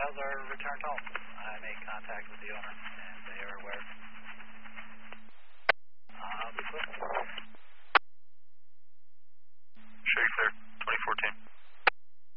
details are returned home. I made contact with the owner, and they are aware.